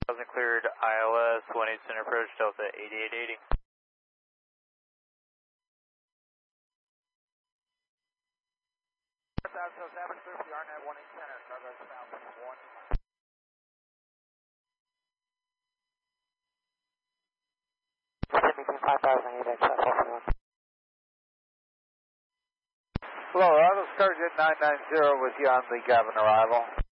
1000 cleared ILS 18 center approach Delta 8880. Average clear for the RNAV 18 center, cargo south 1. Between 5,000 AVEX, Hello, Auto Scarjet 990 with you on the Gavin arrival.